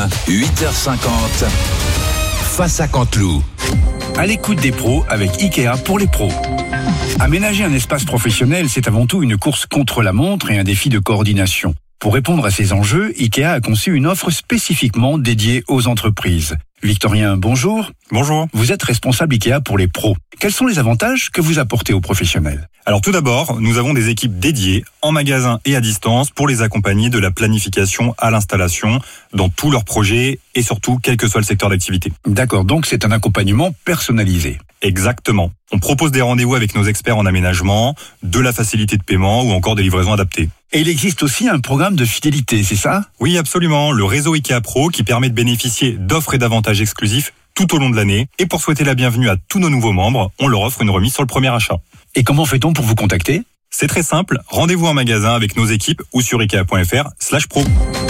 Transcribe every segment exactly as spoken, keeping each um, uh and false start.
huit heures cinquante, face à Canteloup. À l'écoute des pros avec Ikea pour les pros. Aménager un espace professionnel, c'est avant tout une course contre la montre et un défi de coordination. Pour répondre à ces enjeux, Ikea a conçu une offre spécifiquement dédiée aux entreprises. Victorien, bonjour. Bonjour. Vous êtes responsable Ikea pour les pros. Quels sont les avantages que vous apportez aux professionnels ? Alors tout d'abord, nous avons des équipes dédiées en magasin et à distance pour les accompagner de la planification à l'installation dans tous leurs projets et surtout quel que soit le secteur d'activité. D'accord, donc c'est un accompagnement personnalisé. Exactement. On propose des rendez-vous avec nos experts en aménagement, de la facilité de paiement ou encore des livraisons adaptées. Et il existe aussi un programme de fidélité, c'est ça ? Oui, absolument. Le réseau Ikea Pro qui permet de bénéficier d'offres et d'avantages exclusifs tout au long de l'année. Et pour souhaiter la bienvenue à tous nos nouveaux membres, on leur offre une remise sur le premier achat. Et comment fait-on pour vous contacter ? C'est très simple. Rendez-vous en magasin avec nos équipes ou sur ikea.fr slash pro.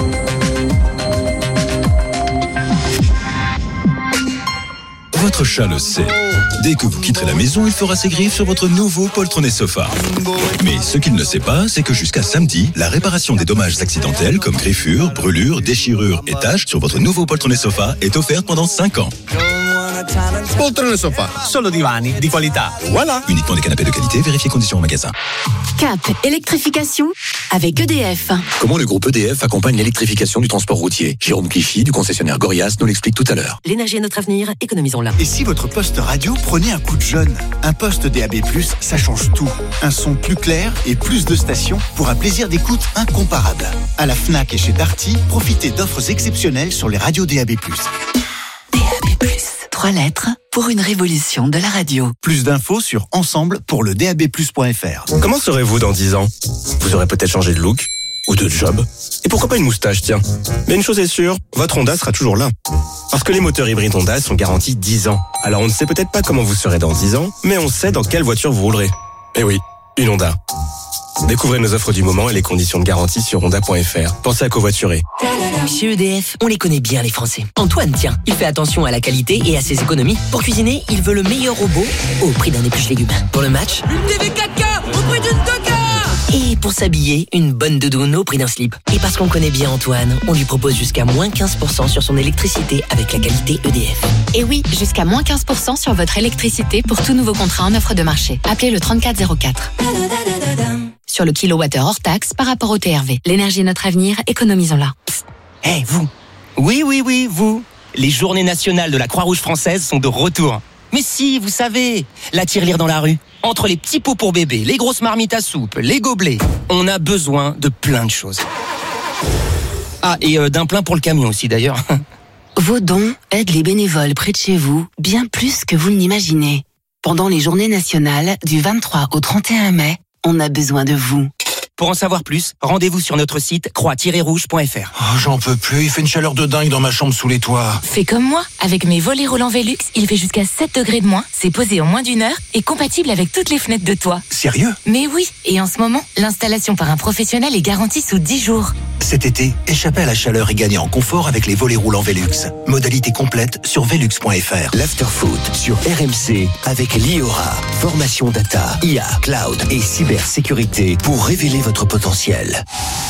Votre chat le sait. Dès que vous quitterez la maison, il fera ses griffes sur votre nouveau poltronné sofa. Mais ce qu'il ne sait pas, c'est que jusqu'à samedi, la réparation des dommages accidentels comme griffures, brûlures, déchirures et taches sur votre nouveau poltronné sofa est offerte pendant cinq ans. Poltrone Sofa, solo divani di qualità. Voilà. Uniquement des canapés de qualité, vérifiez conditions en magasin. Cap électrification avec E D F. Comment le groupe E D F accompagne l'électrification du transport routier ? Jérôme Clichy, du concessionnaire Gorias, nous l'explique tout à l'heure. L'énergie est notre avenir, économisons-la. Et si votre poste radio prenait un coup de jeune ? Un poste D A B plus, ça change tout. Un son plus clair et plus de stations pour un plaisir d'écoute incomparable. À la Fnac et chez Darty, profitez d'offres exceptionnelles sur les radios D A B plus. D A B plus, trois lettres pour une révolution de la radio. Plus d'infos sur ensemble pour le D A B plus point F R. Comment serez-vous dans dix ans ? Vous aurez peut-être changé de look ou de job. Et pourquoi pas une moustache, tiens. Mais une chose est sûre, votre Honda sera toujours là. Parce que les moteurs hybrides Honda sont garantis dix ans. Alors on ne sait peut-être pas comment vous serez dans dix ans, mais on sait dans quelle voiture vous roulerez. Eh oui, une Honda. Découvrez nos offres du moment et les conditions de garantie sur honda point F R. Pensez à covoiturer. Chez E D F, on les connaît bien les Français. Antoine, tiens, il fait attention à la qualité et à ses économies. Pour cuisiner, il veut le meilleur robot au prix d'un épluche légumes. Pour le match, une T V quatre K au prix d'une Coca. Et pour s'habiller, une bonne doudoune au prix d'un slip. Et parce qu'on connaît bien Antoine, on lui propose jusqu'à moins quinze pour cent sur son électricité avec la qualité E D F. Et oui, jusqu'à moins quinze pour cent sur votre électricité pour tout nouveau contrat en offre de marché. Appelez le trente-quatre zéro quatre. Sur le kilowattheure hors taxe par rapport au T R V. L'énergie est notre avenir, économisons-la. Hé, hey, vous. Oui, oui, oui, vous. Les journées nationales de la Croix-Rouge française sont de retour. Mais si, vous savez, la tirelire dans la rue. Entre les petits pots pour bébé, les grosses marmites à soupe, les gobelets, on a besoin de plein de choses. Ah, et euh, d'un plein pour le camion aussi d'ailleurs. Vos dons aident les bénévoles près de chez vous, bien plus que vous ne l'imaginez. Pendant les journées nationales, du vingt-trois au trente et un mai, on a besoin de vous. Pour en savoir plus, rendez-vous sur notre site croix tiret rouge point F R. Oh, j'en peux plus, il fait une chaleur de dingue dans ma chambre sous les toits. Fais comme moi, avec mes volets roulants Velux, il fait jusqu'à sept degrés de moins, c'est posé en moins d'une heure et compatible avec toutes les fenêtres de toit. Sérieux ? Mais oui, et en ce moment, l'installation par un professionnel est garantie sous dix jours. Cet été, échappez à la chaleur et gagnez en confort avec les volets roulants Velux. Modalité complète sur velux point F R. L'Afterfoot sur R M C avec l'I O R A. Formation data, I A, cloud et cybersécurité pour révéler votre potentiel.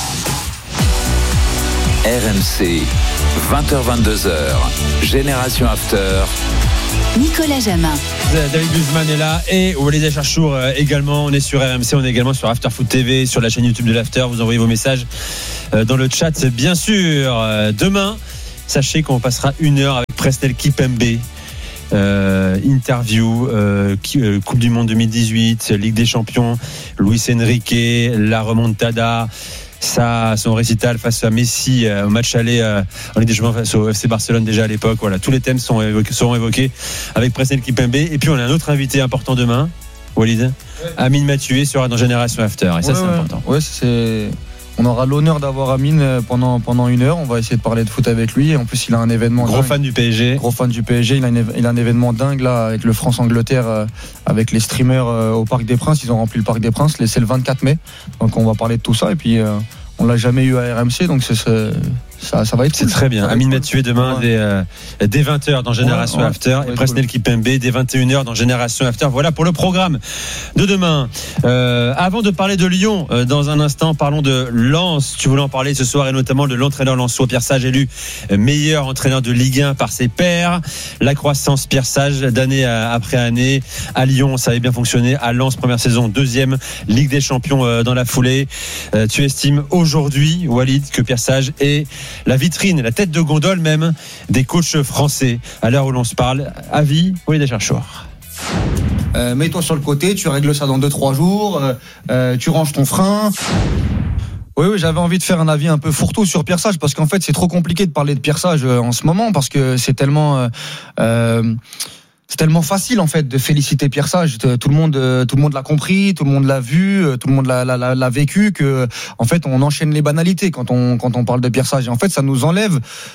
R M C, vingt heures vingt-deux heures, Génération After. Nicolas Jamin. David Guzman est là et Walid Acharchour également. On est sur R M C, on est également sur Afterfoot T V, sur la chaîne YouTube de l'After. Vous envoyez vos messages dans le chat, bien sûr. Demain, sachez qu'on passera une heure avec Presnel Kipembe. Euh, interview, euh, Coupe du Monde deux mille dix-huit, Ligue des Champions, Luis Enrique, la remontada, ça, son récital face à Messi euh, au match aller euh, en Ligue des Champions face au F C Barcelone déjà à l'époque. Voilà, tous les thèmes sont évoqués, seront évoqués avec Presnel Kipembe. Et puis on a un autre invité important demain, Walid. Ouais. Amine Mathieu sera dans Génération After. Et ça, ouais, c'est ouais. important. Ouais, c'est. On aura l'honneur d'avoir Amine pendant, pendant une heure. On va essayer de parler de foot avec lui. En plus, il a un événement. Gros dingue. fan du P S G. Gros fan du P S G. Il a, une, il a un événement dingue là avec le France-Angleterre, euh, avec les streamers euh, au Parc des Princes. Ils ont rempli le Parc des Princes. C'est le vingt-quatre mai. Donc on va parler de tout ça. Et puis, euh, on l'a jamais eu à R M C. Donc c'est, c'est, ça, ça va être c'est cool. très bien. Amine Mathieu demain ouais. dès, euh, dès vingt heures dans Génération ouais, ouais, After ouais, et Presnel cool. Kipembe dès vingt et une heures dans Génération After. Voilà pour le programme de demain. Euh, avant de parler de Lyon, euh, dans un instant, parlons de Lens. Tu voulais en parler ce soir et notamment de l'entraîneur lensois Pierre Sage, élu meilleur entraîneur de Ligue un par ses pairs. La croissance Pierre Sage d'année après année. À Lyon, ça avait bien fonctionné. À Lens, première saison, deuxième Ligue des Champions euh, dans la foulée. Euh, tu estimes aujourd'hui, Walid, que Pierre Sage est la vitrine, la tête de gondole même des coachs français à l'heure où l'on se parle. Avis, Walid Acharchour. Euh, mets-toi sur le côté, tu règles ça dans deux trois jours, euh, euh, tu ranges ton frein. Oui, oui, j'avais envie de faire un avis un peu fourre-tout sur Pierre Sage parce qu'en fait c'est trop compliqué de parler de Pierre Sage euh, en ce moment parce que c'est tellement euh, euh, c'est tellement facile en fait de féliciter Pierre Sage. Tout le monde, tout le monde l'a compris, tout le monde l'a vu, tout le monde l'a, l'a, l'a vécu. Que en fait, on enchaîne les banalités quand on quand on parle de Pierre Sage. Et en fait, ça nous enlève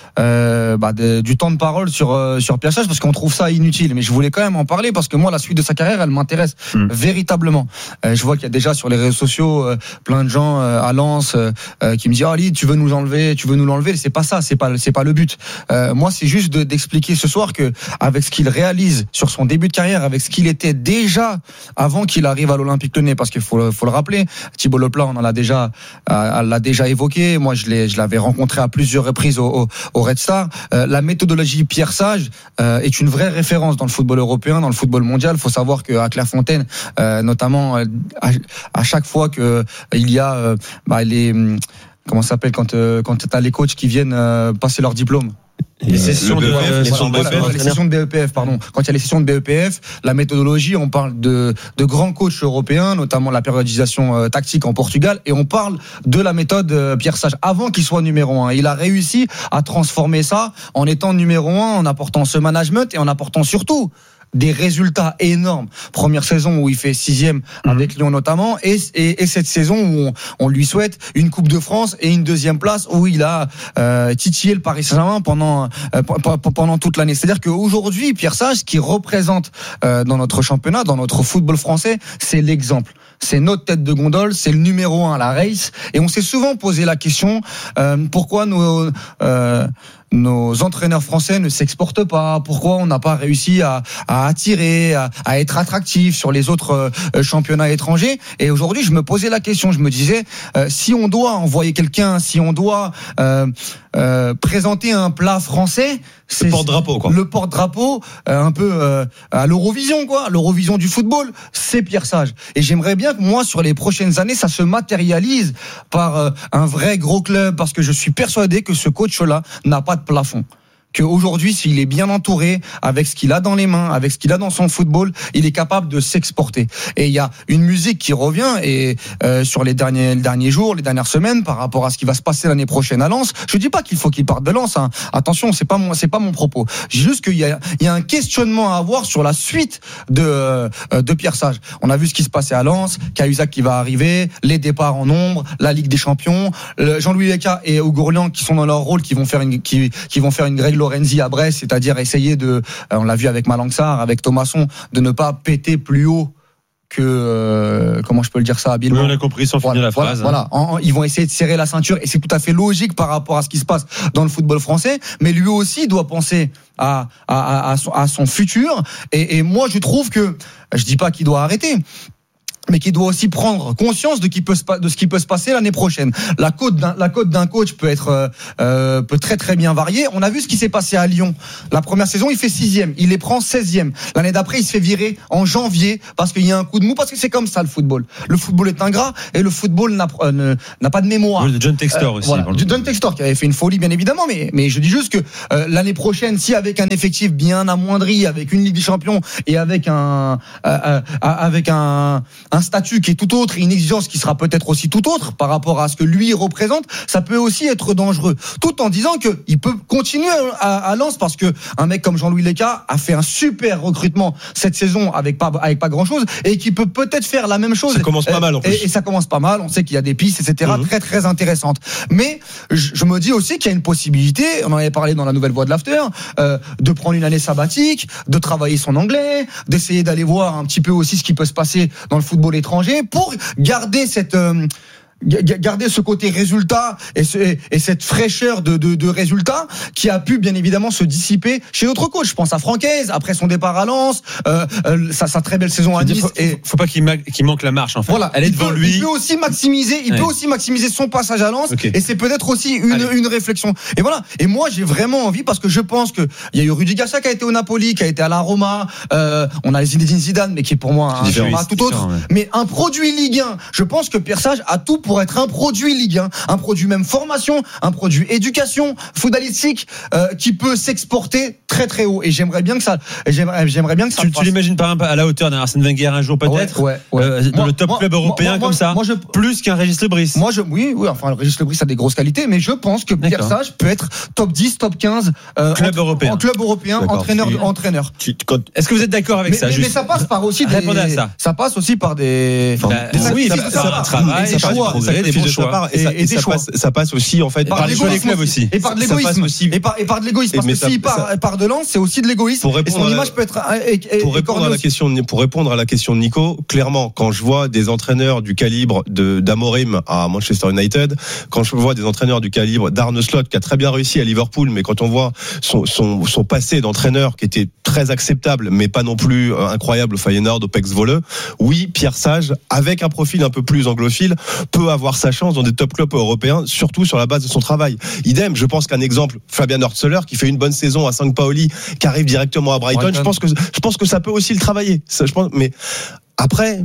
euh, bah, de, du temps de parole sur sur Pierre Sage parce qu'on trouve ça inutile. Mais je voulais quand même en parler parce que moi, la suite de sa carrière, elle m'intéresse mmh. véritablement. Euh, je vois qu'il y a déjà sur les réseaux sociaux euh, plein de gens euh, à Lens euh, qui me disent "Ah, Ali, tu veux nous enlever, tu veux nous l'enlever." C'est pas ça, c'est pas c'est pas le but. Euh, moi, c'est juste de, d'expliquer ce soir que avec ce qu'il réalise sur son début de carrière, avec ce qu'il était déjà avant qu'il arrive à l'Olympique Lyonnais, parce qu'il faut, faut le rappeler, Thibaut Leplat, on en a déjà, euh, l'a déjà évoqué. Moi, je, l'ai, je l'avais rencontré à plusieurs reprises au, au, au Red Star. Euh, la méthodologie Pierre Sage euh, est une vraie référence dans le football européen, dans le football mondial. Il faut savoir qu'à Clairefontaine, euh, notamment, euh, à, à chaque fois que euh, il y a euh, bah, les comment ça s'appelle quand euh, quand t'as les coachs qui viennent euh, passer leur diplôme. Les sessions de B E P F, les sessions de B E P F, les sessions de B E P F, pardon. Quand il y a les sessions de B E P F, la méthodologie, on parle de, de grands coachs européens, notamment la périodisation euh, tactique en Portugal, et on parle de la méthode euh, Pierre Sage avant qu'il soit numéro un. Il a réussi à transformer ça en étant numéro un, en apportant ce management et en apportant surtout des résultats énormes. Première saison où il fait sixième avec Lyon notamment, et, et, et cette saison où on, on lui souhaite une Coupe de France et une deuxième place où il a euh, titillé le Paris Saint-Germain pendant euh, pendant toute l'année. C'est-à-dire qu'aujourd'hui, Pierre Sage, ce qu'il représente euh, dans notre championnat, dans notre football français, c'est l'exemple. C'est notre tête de gondole, c'est le numéro un à la race. Et on s'est souvent posé la question euh, pourquoi nos euh, nos entraîneurs français ne s'exportent pas, pourquoi on n'a pas réussi à, à attirer, à, à être attractif sur les autres euh, championnats étrangers. Et aujourd'hui, je me posais la question, je me disais, euh, si on doit envoyer quelqu'un, si on doit euh, euh, présenter un plat français, c'est le porte-drapeau, quoi. Le porte-drapeau, euh, un peu euh, à l'Eurovision, quoi, l'Eurovision du football, c'est Pierre Sage. Et j'aimerais bien que moi, sur les prochaines années, ça se matérialise par euh, un vrai gros club, parce que je suis persuadé que ce coach-là n'a pas de plafond. Qu'aujourd'hui, s'il est bien entouré, avec ce qu'il a dans les mains, avec ce qu'il a dans son football, il est capable de s'exporter. Et il y a une musique qui revient, et euh, sur les derniers, les derniers jours, les dernières semaines, par rapport à ce qui va se passer l'année prochaine à Lens, je dis pas qu'il faut qu'il parte de Lens, hein. Attention, c'est pas mon, c'est pas mon propos. Je dis juste qu'il y a, il y a un questionnement à avoir sur la suite de, euh, de Pierre Sage. On a vu ce qui se passait à Lens, Cahuzac qui va arriver, les départs en nombre, la Ligue des Champions, Jean-Louis Leca et Hugo Orléans qui sont dans leur rôle, qui vont faire une, qui, qui vont faire une Greg Lorenzi à Brest, c'est-à-dire essayer de, on l'a vu avec Malangsar, avec Thomasson, de ne pas péter plus haut que euh, comment je peux le dire ça habilement. Oui, on a compris sans voilà, finir la voilà, phrase. Voilà, en, en, ils vont essayer de serrer la ceinture et c'est tout à fait logique par rapport à ce qui se passe dans le football français. Mais lui aussi doit penser à à, à, son, à son futur. Et, et moi, je trouve que je dis pas qu'il doit arrêter, mais qui doit aussi prendre conscience de, qui peut se, de ce qui peut se passer l'année prochaine. La cote d'un, la cote d'un coach peut être euh, peut très très bien varier. On a vu ce qui s'est passé à Lyon. La première saison, il fait sixième, il les prend seizième. L'année d'après, il se fait virer en janvier parce qu'il y a un coup de mou, parce que c'est comme ça le football. Le football est ingrat et le football n'a, euh, n'a pas de mémoire. Oui, John Textor euh, aussi. Voilà. John Textor qui avait fait une folie bien évidemment, mais mais je dis juste que euh, l'année prochaine, si avec un effectif bien amoindri, avec une Ligue des Champions et avec un euh, euh, avec un un statut qui est tout autre et une exigence qui sera peut-être aussi tout autre par rapport à ce que lui représente, ça peut aussi être dangereux. Tout en disant que il peut continuer à, à Lens parce que un mec comme Jean-Louis Leca a fait un super recrutement cette saison avec pas avec pas grand chose et qui peut peut-être faire la même chose. Ça commence pas mal en plus. Et, et ça commence pas mal. On sait qu'il y a des pistes, et cetera. Mmh. Très très intéressantes. Mais je, je me dis aussi qu'il y a une possibilité. On en avait parlé dans la nouvelle voix de l'After, euh, de prendre une année sabbatique, de travailler son anglais, d'essayer d'aller voir un petit peu aussi ce qui peut se passer dans le football étranger pour garder cette euh, garder ce côté résultat et, ce, et, et cette fraîcheur de, de, de résultats qui a pu bien évidemment se dissiper chez notre coach. Je pense à Francaise après son départ à Lens, euh, euh, sa, sa très belle saison à Nice. Faut, et faut pas qu'il, ma- qu'il manque la marche en fait. Voilà, elle est il devant peut, lui. Il peut aussi maximiser, il ouais. peut aussi maximiser son passage à Lens okay. et c'est peut-être aussi une, une réflexion. Et voilà. Et moi j'ai vraiment envie parce que je pense que il y a eu Rudi Garcia qui a été au Napoli, qui a été à la Roma. Euh, on a Zinedine Zidane, mais qui est pour moi un format tout autre. Ouais. Mais un produit Ligue un. Je pense que Pierre Sage a tout pour être un produit Ligue un, un produit même formation, un produit éducation footballistique euh, qui peut s'exporter très très haut. Et j'aimerais bien que ça, j'aimerais, j'aimerais bien que ça. Tu, tu l'imagines par exemple à la hauteur d'un Arsène Wenger un jour peut-être, ouais, ouais, ouais. Euh, dans moi, le top moi, club européen moi, moi, comme ça, moi, je, plus qu'un Régis Lebris. Moi, je, oui, oui, enfin, le Régis Lebris a des grosses qualités, mais je pense que Pierre D'accord. Sage peut être top dix, top quinze euh, club en, européen, en club européen, D'accord. entraîneur, tu, entraîneur. Tu, quand, est-ce que vous êtes d'accord avec mais, ça mais, mais ça passe par aussi des, à ça. ça passe aussi par des, enfin, des bah, oui, ça, ça, ça, travail, des choix, des bons choix, et, et, et ça passe, ça passe aussi en fait par, par les choix des clubs aussi, et par de l'égoïsme aussi, et par et par de l'égoïsme parce que s'il part par de Lens, c'est aussi de l'égoïsme. Et son image peut être pour répondre à la question, pour répondre à la question de Nico, clairement, quand je vois des entraîneurs du calibre de d'Amorim à Manchester United, quand je vois des entraîneurs du calibre d'Arne Slot qui a très bien réussi à Liverpool, mais quand on voit son son, son passé d'entraîneur qui était très acceptable, mais pas non plus incroyable au Feyenoord, au P E C Zwolle, oui, Pierre Sage, avec un profil un peu plus anglophile, peut avoir sa chance dans des top clubs européens, surtout sur la base de son travail. Idem, je pense qu'un exemple, Fabian Hürzeler, qui fait une bonne saison à Saint Pauli, qui arrive directement à Brighton, Brighton. je pense que je pense que ça peut aussi le travailler. Ça, je pense, mais après,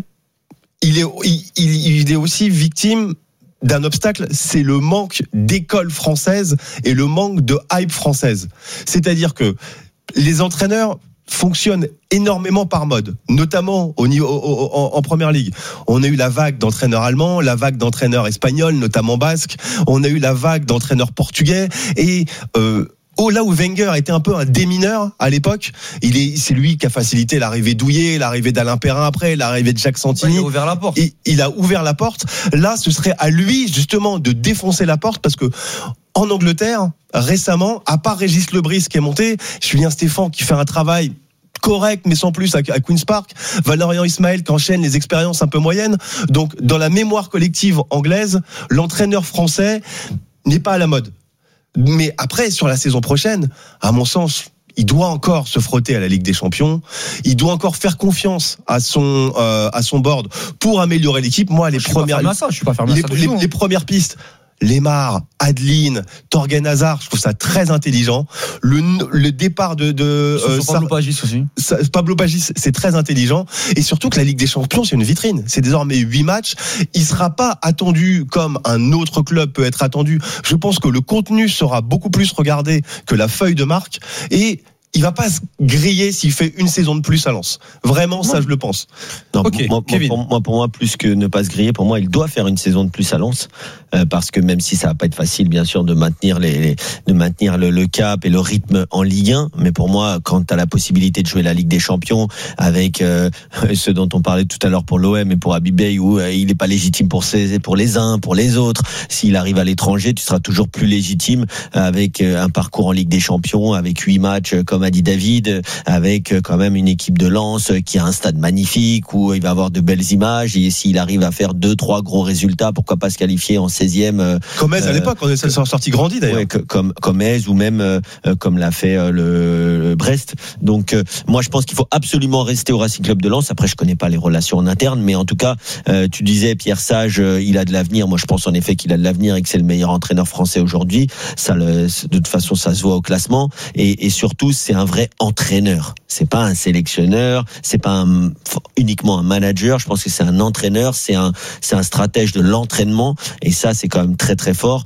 il est il, il est aussi victime d'un obstacle, c'est le manque d'école française et le manque de hype française. C'est-à-dire que les entraîneurs fonctionnent énormément par mode, notamment au niveau, au, au, en, en première ligue. On a eu la vague d'entraîneurs allemands, la vague d'entraîneurs espagnols, notamment basques. On a eu la vague d'entraîneurs portugais et euh, Oh, là où Wenger était un peu un démineur à l'époque, il est, c'est lui qui a facilité l'arrivée d'Houillet, l'arrivée d'Alain Perrin après, l'arrivée de Jacques Santini. Ouais, il a ouvert la porte. Il, il a ouvert la porte. Là, ce serait à lui justement de défoncer la porte parce que en Angleterre, récemment, à part Régis Lebris qui est monté, Julien Stéphan qui fait un travail correct mais sans plus à Queen's Park, Valérian Ismaël qui enchaîne les expériences un peu moyennes. Donc dans la mémoire collective anglaise, l'entraîneur français n'est pas à la mode. Mais après, sur la saison prochaine, à mon sens, il doit encore se frotter à la Ligue des Champions. Il doit encore faire confiance à son euh, à son board pour améliorer l'équipe. Moi, les je premières, suis pas ça, je suis pas fermé à les, ça les, les premières pistes. Lemar, Adeline, Torgen Hazard, je trouve ça très intelligent. Le, le départ de, de euh, Pablo Pagis aussi. Pablo Pagis, c'est très intelligent. Et surtout que la Ligue des Champions, c'est une vitrine. C'est désormais huit matchs. Il sera pas attendu comme un autre club peut être attendu. Je pense que le contenu sera beaucoup plus regardé que la feuille de marque. Et il va pas se griller s'il fait une saison de plus à Lens. Vraiment, ça, je le pense. Non, okay, moi, moi, pour, moi, pour moi, plus que ne pas se griller, pour moi, il doit faire une saison de plus à Lens, euh, parce que même si ça va pas être facile, bien sûr, de maintenir les, les de maintenir le, le cap et le rythme en Ligue un, mais pour moi, quand tu as la possibilité de jouer la Ligue des Champions avec euh, ceux dont on parlait tout à l'heure pour l'O M et pour Habib Beye, où euh, il n'est pas légitime pour ses, pour les uns, pour les autres. S'il arrive à l'étranger, tu seras toujours plus légitime avec euh, un parcours en Ligue des Champions, avec huit matchs euh, comme a dit David, avec quand même une équipe de Lens qui a un stade magnifique où il va avoir de belles images, et s'il arrive à faire deux trois gros résultats, pourquoi pas se qualifier en seizième. Comme Aise euh, à l'époque, on est sorti grandi d'ailleurs. Ouais, comme comme Aise ou même euh, comme l'a fait euh, le, le Brest. Donc euh, moi je pense qu'il faut absolument rester au Racing Club de Lens. Après je connais pas les relations en interne, mais en tout cas euh, tu disais Pierre Sage, euh, il a de l'avenir. Moi je pense en effet qu'il a de l'avenir et que c'est le meilleur entraîneur français aujourd'hui. Ça le, de toute façon ça se voit au classement, et, et surtout c'est un vrai entraîneur. C'est pas un sélectionneur, c'est pas un, uniquement un manager. Je pense que c'est un entraîneur, c'est un, c'est un stratège de l'entraînement, et ça c'est quand même très très fort.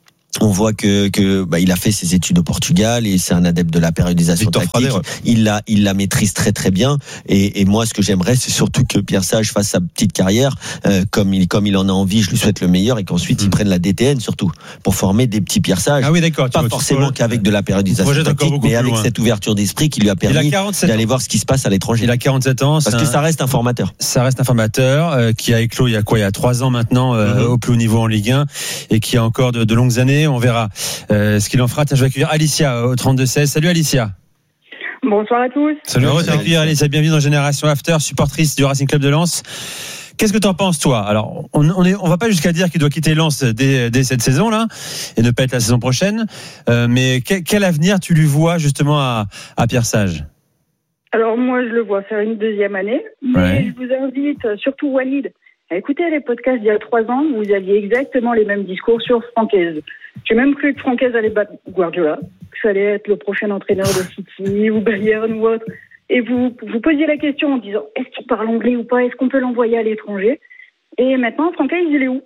On voit que que bah, il a fait ses études au Portugal et c'est un adepte de la périodisation Victor tactique. Frader, ouais. Il la il la maîtrise très très bien, et, et moi ce que j'aimerais c'est surtout que Pierre Sage fasse sa petite carrière euh, comme il comme il en a envie. Je lui souhaite le meilleur, et qu'ensuite mmh. il prenne la D T N surtout pour former des petits Pierre Sage. Ah oui, d'accord. Pas forcément qu'avec de la périodisation tactique, mais avec loin. Cette ouverture d'esprit qui lui a permis d'aller voir ce qui se passe à l'étranger. Il a quarante-sept ans, parce que ça reste un formateur. Ça reste un formateur euh, qui a éclos il y a quoi il y a trois ans maintenant euh, mmh. au plus haut niveau en Ligue un, et qui a encore de, de longues années. On verra Euh, ce qu'il en fera. Tiens, je vais accueillir Alicia au trente-deux seize. Salut Alicia. Bonsoir à tous. Salut, heureux de t'accueillir Alicia, bienvenue dans Génération After, supportrice du Racing Club de Lens. Qu'est-ce que tu en penses, toi? Alors, on on, est, on va pas jusqu'à dire qu'il doit quitter Lens dès, dès cette saison-là et ne pas être la saison prochaine. Euh, mais quel, quel avenir tu lui vois justement à, à Pierre Sage? Alors moi, je le vois faire une deuxième année, mais ouais. je vous invite, surtout Walid, à écouter les podcasts d'il y a trois ans où vous aviez exactement les mêmes discours sur Francaise. J'ai même cru que Francaise allait battre Guardiola, que ça allait être le prochain entraîneur de City ou Bayern ou autre. Et vous vous posiez la question en disant est-ce qu'il parle anglais ou pas, est-ce qu'on peut l'envoyer à l'étranger? Et maintenant, Francaise, il est où?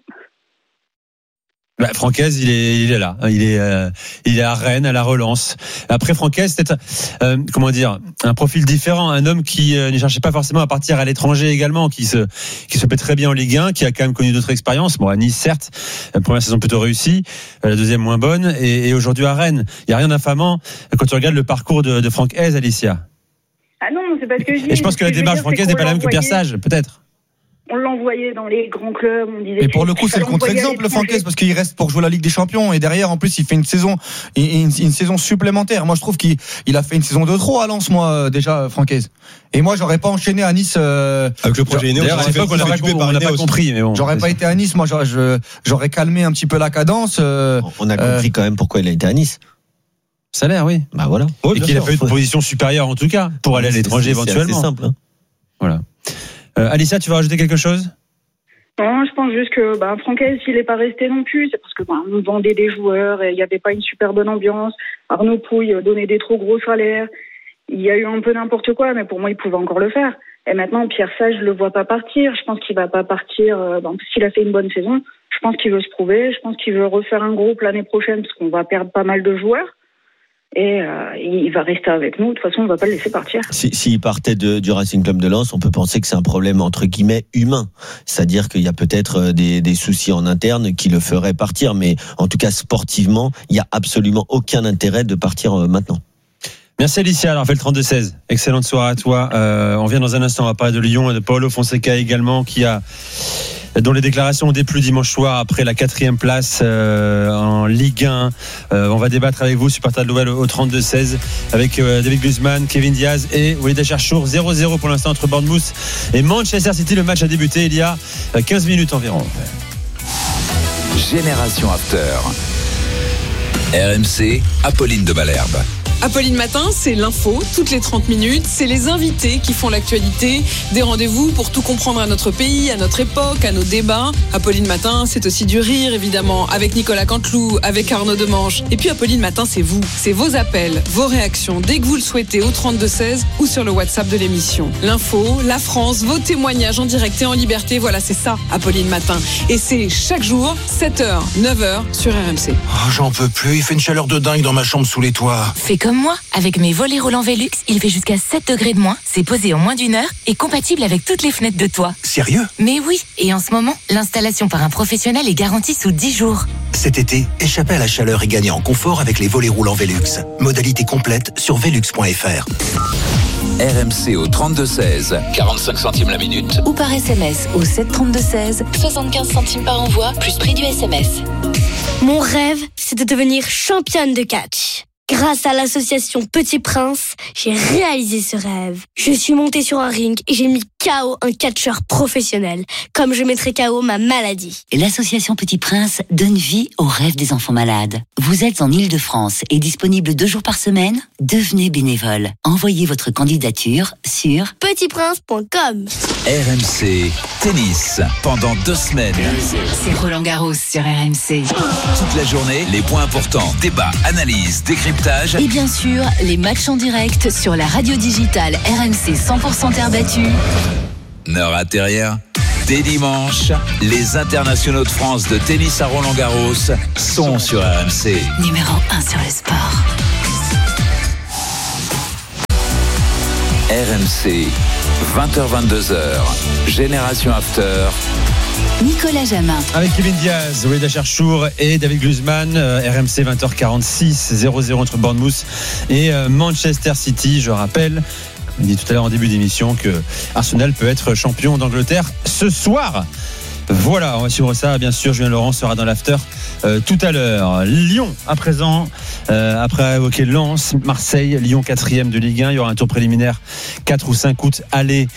Bah, Francaise, il est, il est là. Il est, euh, il est à Rennes, à la relance. Après, Francaise, c'était, euh, comment dire, un profil différent, un homme qui euh, ne cherchait pas forcément à partir à l'étranger également, qui se, qui se plaît très bien en Ligue un, qui a quand même connu d'autres expériences. Bon, à Nice, certes, la première saison plutôt réussie, la deuxième moins bonne, et, et aujourd'hui à Rennes. Il y a rien d'infamant quand tu regardes le parcours de, de Francaise, Alicia. Ah non, c'est parce que je dis. Et je pense que la démarche Francaise n'est pas la même que Pierre Sage, peut-être. On l'envoyait dans les grands clubs, on disait. Et pour le coup, c'est le contre-exemple, Francaise, parce qu'il reste pour jouer la Ligue des Champions et derrière, en plus, il fait une saison, une, une saison supplémentaire. Moi, je trouve qu'il il a fait une saison de trop à Lens, moi, déjà, Francaise. Et moi, j'aurais pas enchaîné à Nice. Euh, Avec le projet Ineos, on n'a pas compris, mais bon. J'aurais pas été à Nice, moi, j'aurais, j'aurais calmé un petit peu la cadence. Euh, on a compris euh, quand même pourquoi il a été à Nice. Salaire, oui. Bah voilà. Et qu'il a fait une position supérieure, en tout cas, pour aller à l'étranger éventuellement. C'est simple. Hein. Voilà. Euh, Alicia, tu vas rajouter quelque chose? Non, je pense juste que bah, Francaise, s'il n'est pas resté non plus, c'est parce que bah, on vendait des joueurs et il n'y avait pas une super bonne ambiance. Arnaud Pouille donnait des trop gros salaires. Il y a eu un peu n'importe quoi, mais pour moi, il pouvait encore le faire. Et maintenant, Pierre Sage, je le vois pas partir. Je pense qu'il va pas partir. Euh, bah, s'il a fait une bonne saison, je pense qu'il veut se prouver. Je pense qu'il veut refaire un groupe l'année prochaine parce qu'on va perdre pas mal de joueurs. Et euh, il va rester avec nous. De toute façon, on ne va pas le laisser partir. S'il si, si partait de, du Racing Club de Lens, on peut penser que c'est un problème entre guillemets humain. C'est-à-dire qu'il y a peut-être des, des soucis en interne qui le feraient partir. Mais en tout cas, sportivement, il n'y a absolument aucun intérêt de partir maintenant. Merci Alicia, alors on fait le trente-deux seize. Excellente soirée à toi. Euh, on vient dans un instant, on va parler de Lyon et de Paulo Fonseca également, qui a dont les déclarations ont déplu dimanche soir après la quatrième place euh, en Ligue un. Euh, on va débattre avec vous, supporters de l'O L, au trente-deux seize avec euh, David Guzman, Kevin Diaz et Walid Acharchour. zéro zéro pour l'instant entre Bournemouth et Manchester City. Le match a débuté il y a quinze minutes environ. Génération After. R M C, Apolline de Malherbe. Apolline Matin, c'est l'info, toutes les trente minutes, c'est les invités qui font l'actualité, des rendez-vous pour tout comprendre à notre pays, à notre époque, à nos débats. Apolline Matin, c'est aussi du rire, évidemment, avec Nicolas Canteloup, avec Arnaud Demange. Et puis Apolline Matin, c'est vous, c'est vos appels, vos réactions, dès que vous le souhaitez, au trente-deux seize ou sur le WhatsApp de l'émission. L'info, la France, vos témoignages en direct et en liberté, voilà, c'est ça, Apolline Matin. Et c'est chaque jour, sept heures, neuf heures, sur R M C. Oh, j'en peux plus, il fait une chaleur de dingue dans ma chambre sous les toits. Fais comme moi, avec mes volets roulants Velux, il fait jusqu'à sept degrés de moins, c'est posé en moins d'une heure et compatible avec toutes les fenêtres de toit. Sérieux? Mais oui, et en ce moment, l'installation par un professionnel est garantie sous dix jours. Cet été, échappez à la chaleur et gagnez en confort avec les volets roulants Velux. Modalité complète sur velux point f r. R M C au trente-deux seize, quarante-cinq centimes la minute. Ou par S M S au sept trente-deux seize, soixante-quinze centimes par envoi, plus prix du S M S. Mon rêve, c'est de devenir championne de catch. Grâce à l'association Petit Prince, j'ai réalisé ce rêve. Je suis montée sur un ring et j'ai mis K O un catcheur professionnel, comme je mettrai K O ma maladie. L'association Petit Prince donne vie aux rêves des enfants malades. Vous êtes en Île-de-France et disponible deux jours par semaine? Devenez bénévole. Envoyez votre candidature sur petit prince point com. R M C Tennis, pendant deux semaines. C'est Roland Garros sur R M C. Toute la journée, les points importants, débats, analyses, décryptage. Et bien sûr, les matchs en direct sur la radio digitale R M C cent pour cent terre battue. Ne ratez rien. Dès dimanche, les internationaux de France de tennis à Roland Garros sont sur R M C. Numéro un sur le sport. R M C, vingt heures vingt-deux heures, Génération After. Nicolas Jamin. Avec Kevin Diaz, Walid Acharchour et David Guzman, euh, R M C vingt heures quarante-six, zéro zéro entre Bournemouth et euh, Manchester City. Je rappelle, on dit tout à l'heure en début d'émission que Arsenal peut être champion d'Angleterre ce soir. Voilà, on va suivre ça. Bien sûr, Julien Laurent sera dans l'after euh, tout à l'heure. Lyon, à présent, euh, après évoquer Lens, Marseille, Lyon quatrième de Ligue un. Il y aura un tour préliminaire quatre ou cinq août aller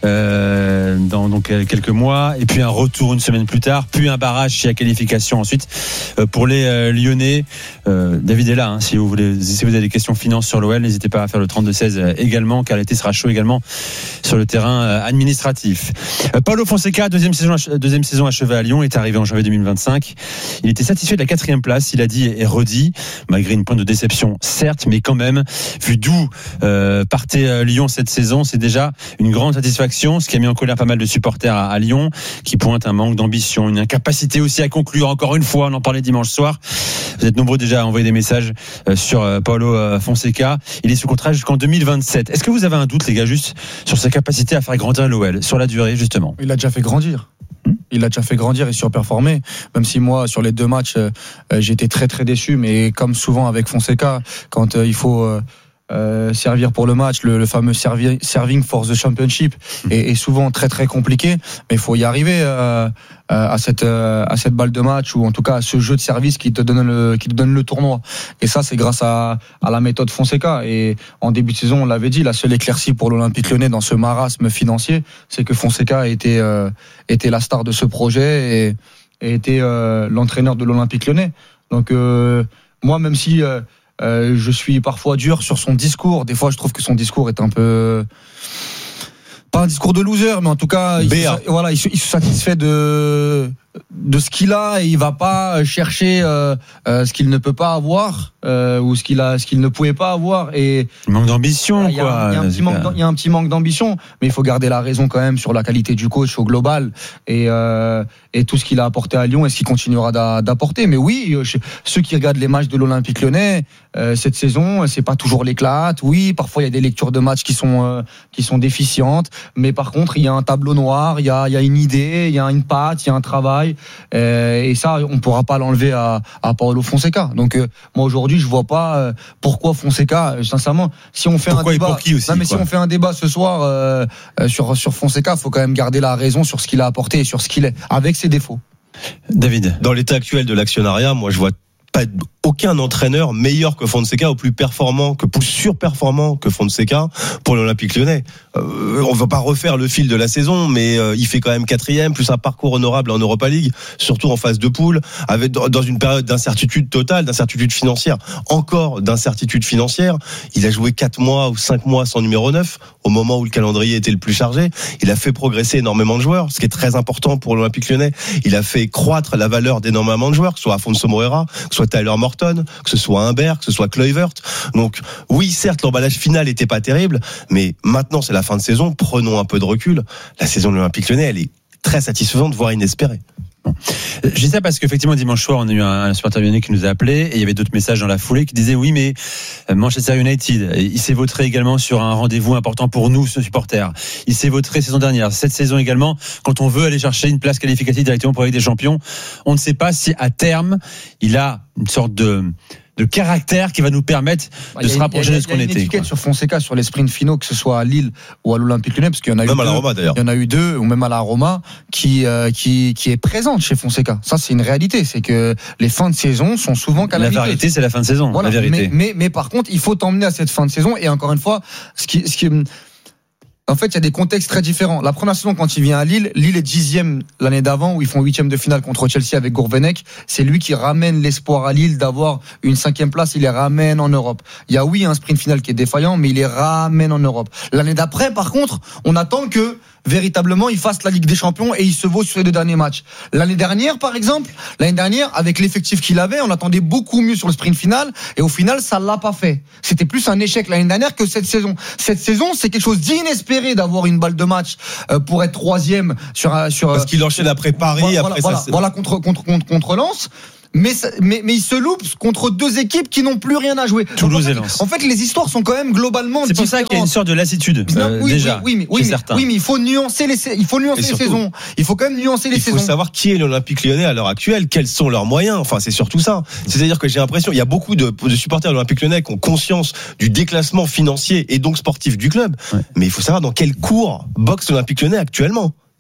euh, dans donc quelques mois, et puis un retour une semaine plus tard, puis un barrage chez la qualification ensuite euh, pour les euh, Lyonnais. Euh, David est là, hein, si vous voulez, si vous avez des questions finances sur l'O L, n'hésitez pas à faire le trente-deux seize euh, également, car l'été sera chaud également sur le terrain euh, administratif. Euh, Paulo Fonseca, deuxième saison, deuxième saison achevée à Lyon, est arrivé en janvier deux mille vingt-cinq. Il était satisfait de la quatrième place, il a dit et redit, malgré une pointe de déception, certes, mais quand même, vu d'où euh, partait euh, Lyon cette saison, c'est déjà une grande satisfaction, ce qui a mis en colère pas mal de supporters à, à Lyon, qui pointent un manque d'ambition, une incapacité aussi à conclure. Encore une fois, on en parlait dimanche soir. Vous êtes nombreux déjà à envoyer des messages euh, sur euh, Paulo euh, Fonseca. Il est sous contrat jusqu'en deux mille vingt-sept. Est-ce que vous avez un doute, les gars, juste sur sa capacité à faire grandir l'O L sur la durée, justement? Il a déjà fait grandir. Il a déjà fait grandir et surperformer. Même si moi, sur les deux matchs, euh, j'étais très très déçu. Mais comme souvent avec Fonseca, quand euh, il faut euh, euh, servir pour le match, le, le fameux servi- serving for the championship est, est souvent très très compliqué. Mais il faut y arriver euh, à cette euh, à cette balle de match, ou en tout cas à ce jeu de service qui te donne le qui te donne le tournoi. Et ça, c'est grâce à à la méthode Fonseca. Et en début de saison, on l'avait dit, la seule éclaircie pour l'Olympique Lyonnais dans ce marasme financier, c'est que Fonseca était euh, était la star de ce projet et, et était euh, l'entraîneur de l'Olympique Lyonnais. Donc euh, moi, même si euh, euh, je suis parfois dur sur son discours, des fois je trouve que son discours est un peu, pas un discours de loser, mais en tout cas, il se, voilà, il se, il se satisfait de de ce qu'il a, et il va pas chercher euh, euh, ce qu'il ne peut pas avoir euh, ou ce qu'il a, ce qu'il ne pouvait pas avoir. Et il manque d'ambition, il y a, quoi. Il y a un petit manque, il y a un petit manque d'ambition, mais il faut garder la raison quand même sur la qualité du coach au global et euh, et tout ce qu'il a apporté à Lyon et ce qu'il continuera d'a, d'apporter. Mais oui, je, ceux qui regardent les matchs de l'Olympique Lyonnais euh, cette saison, c'est pas toujours l'éclate. Oui, parfois il y a des lectures de matchs qui sont euh, qui sont déficientes, mais par contre il y a un tableau noir, il y a il y a une idée, il y a une patte, il y a un travail. Euh, et ça, on ne pourra pas l'enlever à, à Paulo Fonseca. Donc euh, moi aujourd'hui, je vois pas euh, pourquoi Fonseca. Euh, sincèrement, si on fait pourquoi un débat, et pour qui aussi, non mais quoi. si on fait un débat ce soir euh, euh, sur sur Fonseca, faut quand même garder la raison sur ce qu'il a apporté et sur ce qu'il est, avec ses défauts. David, dans l'état actuel de l'actionnariat, moi je vois pas aucun entraîneur meilleur que Fonseca, ou plus performant, que plus surperformant que Fonseca pour l'Olympique Lyonnais. Euh, on va pas refaire le fil de la saison, mais euh, il fait quand même quatrième, plus un parcours honorable en Europa League, surtout en phase de poule, avec dans une période d'incertitude totale, d'incertitude financière, encore d'incertitude financière. Il a joué quatre mois ou cinq mois sans numéro neuf, au moment où le calendrier était le plus chargé. Il a fait progresser énormément de joueurs, ce qui est très important pour l'Olympique Lyonnais. Il a fait croître la valeur d'énormément de joueurs, que ce soit Afonso Moreira, que ce soit Tyler Morton, que ce soit Humbert, que ce soit Kluivert. Donc oui, certes, l'emballage final était pas terrible, mais maintenant c'est la fin de saison, prenons un peu de recul. La saison de l'Olympique Lyonnais, elle est très satisfaisante, voire inespérée. Bon. Je dis ça parce qu'effectivement dimanche soir on a eu un, un supporter lyonnais qui nous a appelé et il y avait d'autres messages dans la foulée qui disaient oui mais Manchester United, il s'est vautré également sur un rendez-vous important pour nous ce supporter. Il s'est vautré saison dernière, cette saison également, quand on veut aller chercher une place qualificative directement pour la Ligue des Champions, on ne sait pas si à terme il a une sorte de de caractère qui va nous permettre de se rapprocher de ce qu'on était. Il y a une étiquette sur Fonseca sur les sprints finaux, que ce soit à Lille ou à l'Olympique Lyonnais, parce qu'il y en a eu même à deux, la Roma d'ailleurs. Il y en a eu deux, ou même à la Roma, qui euh, qui qui est présente chez Fonseca. Ça, c'est une réalité, c'est que les fins de saison sont souvent calamiteuses. La vérité, c'est la fin de saison. Voilà. La vérité. Mais, mais mais par contre, il faut t'emmener à cette fin de saison. Et encore une fois, ce qui ce qui en fait, il y a des contextes très différents. La première saison, quand il vient à Lille, Lille est dixième l'année d'avant, où ils font huitième de finale contre Chelsea avec Gourvenec. C'est lui qui ramène l'espoir à Lille d'avoir une cinquième place. Il les ramène en Europe. Il y a oui un sprint final qui est défaillant, mais il les ramène en Europe. L'année d'après, par contre, on attend que véritablement il fasse la Ligue des Champions et il se vaut sur les deux derniers matchs. L'année dernière, par exemple, l'année dernière, avec l'effectif qu'il avait, on attendait beaucoup mieux sur le sprint final et au final, ça l'a pas fait. C'était plus un échec l'année dernière que cette saison. Cette saison, c'est quelque chose d'inespéré d'avoir une balle de match pour être troisième sur sur. Parce qu'il enchaîne après Paris, voilà, après voilà, ça. Voilà contre contre contre contre Lens. Mais, mais, mais il se loupe contre deux équipes qui n'ont plus rien à jouer. Toulouse en fait, et Lens. En fait, les histoires sont quand même globalement c'est pour différentes. ça qu'il y a une sorte de lassitude, euh, oui, déjà. Oui, oui, mais, oui, mais, oui, mais il faut nuancer les, il faut nuancer les saisons. Il faut quand même nuancer les il saisons. Il faut savoir qui est l'Olympique Lyonnais à l'heure actuelle, quels sont leurs moyens. Enfin, c'est surtout ça. C'est-à-dire que j'ai l'impression, il y a beaucoup de, de supporters de l'Olympique Lyonnais qui ont conscience du déclassement financier et donc sportif du club. Ouais. Mais il faut savoir dans quel cours boxe l'Olympique Lyonnais actuellement.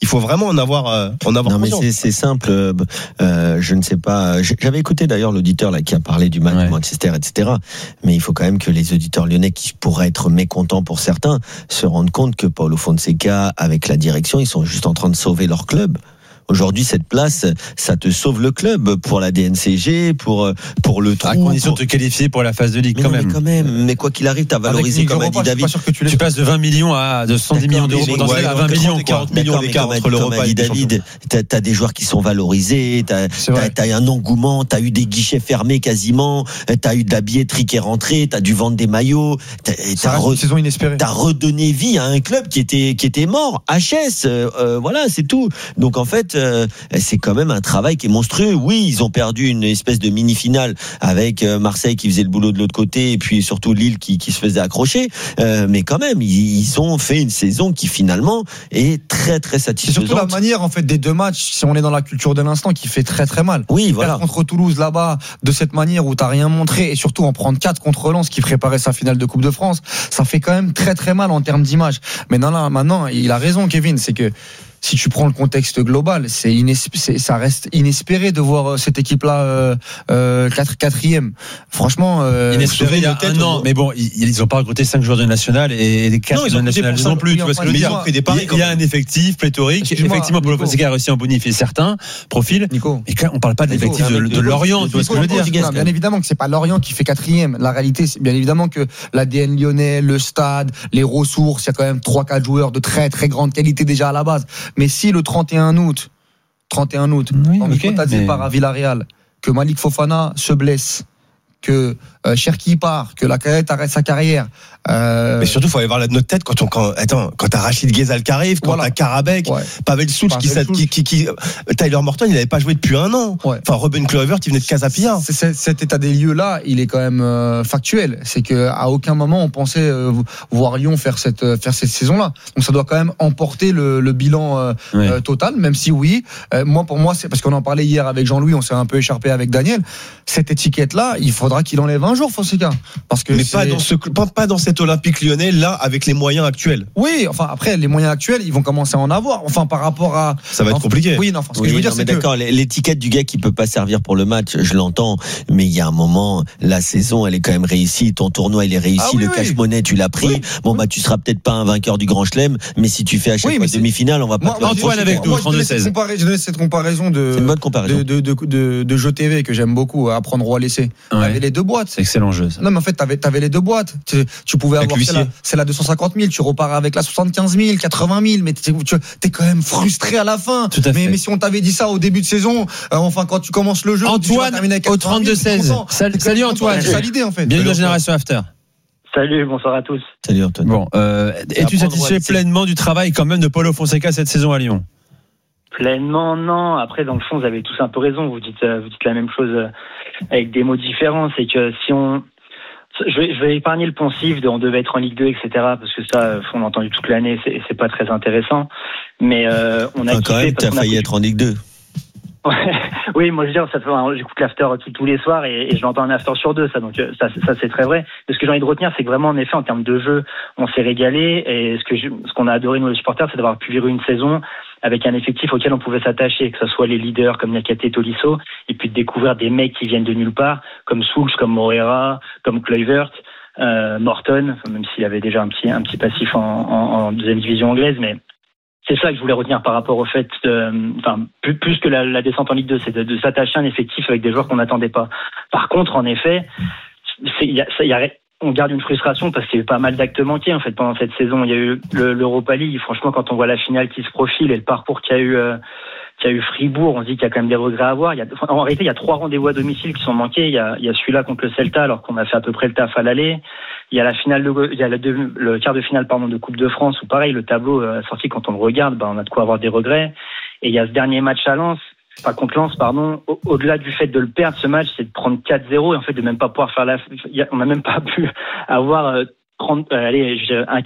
Il faut vraiment en avoir, euh, en avoir non, conscience. mais c'est, c'est simple. Euh, je ne sais pas. J'avais écouté d'ailleurs l'auditeur là qui a parlé du match ouais. de Manchester, et cetera. Mais il faut quand même que les auditeurs lyonnais, qui pourraient être mécontents pour certains, se rendent compte que Paulo Fonseca, avec la direction, ils sont juste en train de sauver leur club. Aujourd'hui, cette place, ça te sauve le club pour la D N C G, pour pour le trou. À condition pour... de te qualifier pour la phase de ligue, mais quand non, même. Mais quand même. Mais quoi qu'il arrive, t'as valorisé, comme a dit David. Que tu, tu passes de vingt millions à de cent dix millions d'euros potentiels à vingt millions, quarante millions d'écart entre l'Europa et David. T'as, t'as des joueurs qui sont valorisés, t'as, t'as, t'as un engouement, t'as eu des guichets fermés quasiment, t'as eu de la billetterie qui est rentrée, t'as dû vendre des maillots, t'as, t'as, re, saison inespérée. T'as redonné vie à un club qui était qui était mort. H S, euh, voilà, c'est tout. Donc en fait, euh, c'est quand même un travail qui est monstrueux. Oui, ils ont perdu une espèce de mini-finale avec Marseille qui faisait le boulot de l'autre côté et puis surtout Lille qui, qui se faisait accrocher. Euh, mais quand même, ils, ils ont fait une saison qui finalement est très très satisfaisante. C'est surtout la manière en fait des deux matchs. Si on est dans la culture de l'instant, qui fait très très mal. Oui, voilà. Contre Toulouse là-bas, de cette manière où t'as rien montré et surtout en prendre quatre contre Lens qui préparait sa finale de Coupe de France, ça fait quand même très très mal en termes d'image. Mais non, là, maintenant, il a raison, Kevin, c'est que si tu prends le contexte global, c'est, inespé- c'est ça reste inespéré de voir cette équipe-là euh, euh, quatre, quatrième. Franchement, euh, inespéré il y a un an. Mais bon, ils, ils ont pas recruté cinq joueurs de national et les quatre de national non plus. Tu vois ce que je veux dire ? Il y a un effectif pléthorique. Excuse-moi, effectivement, Paulo Fonseca a réussi à en bonifier certains profils. Nico. Et quand on parle pas de l'effectif de, de Lorient, tu vois ce que je veux dire ? Non, bien évidemment que c'est pas Lorient qui fait quatrième. La réalité, c'est bien évidemment que l'A D N lyonnais, le stade, les ressources, il y a quand même trois quatre joueurs de très très grande qualité déjà à la base. Mais si le trente et un août, trente et un août, oui, Nico okay, Tadze mais... part à Villarreal, que Malik Fofana se blesse, que euh, Cherki part, que Lacazette arrête sa carrière. Euh... Mais surtout, il faut aller voir la notre tête quand on quand attends quand t'as Rachid Ghezal qui arrive, quand voilà. t'as Karabek, ouais. Pavel Souch qui, qui, qui qui Tyler Morton, il n'avait pas joué depuis un an. Ouais. Enfin, Ruben Kluivert qui venait de Casapia. C'est, c'est, cet état des lieux là, il est quand même euh, factuel. C'est que à aucun moment on pensait euh, voir Lyon faire cette euh, faire cette saison là. Donc ça doit quand même emporter le, le bilan euh, oui. euh, total. Même si oui, euh, moi pour moi c'est parce qu'on en parlait hier avec Jean-Louis, on s'est un peu écharpé avec Daniel. Cette étiquette là, il faudra qu'il enlève un jour Fonseca. Parce que mais pas dans ce pas, pas dans cet Olympique Lyonnais là avec les moyens actuels. Oui, enfin après les moyens actuels, ils vont commencer à en avoir. Enfin par rapport à ça va être enfin, compliqué. Oui, non, enfin, ce oui, que je veux dire non, c'est mais d'accord, que l'étiquette du gars qui peut pas servir pour le match, je l'entends, mais il y a un moment, la saison, elle est quand même réussie, ton tournoi il est réussi, ah, oui, le oui. cash-money tu l'as pris. Oui. Bon bah tu seras peut-être pas un vainqueur du Grand Chelem, mais si tu fais à chaque oui, fois demi-finale, on va pas moi, te Antoine avec nous trente-deux seize. Je donne cette comparaison de c'est une bonne comparaison. de de de, de, de jeu T V que j'aime beaucoup, apprendre ou à laisser. Ouais. T'avais les deux boîtes. C'est excellent jeu ça. Non mais en fait t'avais t'avais les deux boîtes. Tu, tu pouvais avoir celle-là, c'est la deux cent cinquante mille, tu repars avec la soixante-quinze mille, quatre-vingt mille, mais t'es, tu es quand même frustré à la fin. Tout à mais, fait. mais si on t'avait dit ça au début de saison, euh, enfin quand tu commences le jeu, Antoine au trente-deux seize. Salut, salut Antoine. C'est ça l'idée en fait. Bienvenue dans Génération After. Salut, bonsoir à tous. Salut Antoine. Bon, euh, es-tu satisfait pleinement du travail quand même de Paulo Fonseca cette saison à Lyon ? Pleinement, non. Après, dans le fond, vous avez tous un peu raison. Vous dites, vous dites la même chose avec des mots différents. C'est que si on Je vais, je vais épargner le poncif de on devait être en Ligue deux, et cetera. Parce que ça, on l'a entendu toute l'année, c'est, c'est pas très intéressant. Mais euh, on a enfin, quand même, t'as failli a... être en Ligue deux. Oui, moi je veux dire, ça fait, j'écoute l'after tous, tous les soirs et, et je l'entends un after sur deux, ça, donc ça, ça c'est très vrai. Mais ce que j'ai envie de retenir, c'est que vraiment, en effet, en termes de jeu, on s'est régalé et ce que je, ce qu'on a adoré nous les supporters, c'est d'avoir pu vivre une saison avec un effectif auquel on pouvait s'attacher, que ce soit les leaders comme Niakate et Tolisso, et puis de découvrir des mecs qui viennent de nulle part, comme Souls, comme Moreira, comme Kluivert, euh, Morton, même s'il avait déjà un petit, un petit passif en, en, en deuxième division anglaise, mais c'est ça que je voulais retenir par rapport au fait, de, enfin, plus, plus que la, la descente en Ligue deux, c'est de, de s'attacher à un effectif avec des joueurs qu'on n'attendait pas. Par contre, en effet, c'est, y a, ça, y a, on garde une frustration parce qu'il y a eu pas mal d'actes manqués en fait pendant cette saison. Il y a eu le, l'Europa League. Franchement, quand on voit la finale qui se profile et le parcours qu'il y a eu, euh, qu'il y a eu Fribourg, on se dit qu'il y a quand même des regrets à avoir. Il y a, en réalité, il y a trois rendez-vous à domicile qui sont manqués. Il y a, il y a celui-là contre le Celta alors qu'on a fait à peu près le taf à l'aller. Il y a la finale, de, il y a le, le quart de finale pardon de Coupe de France où pareil le tableau euh, sorti quand on le regarde, ben on a de quoi avoir des regrets. Et il y a ce dernier match à Lens. Pas contre Lens, pardon. Au- au-delà du fait de le perdre, ce match, c'est de prendre quatre zéro et en fait de même pas pouvoir faire la. On n'a même pas pu avoir euh, trente, euh, allez, un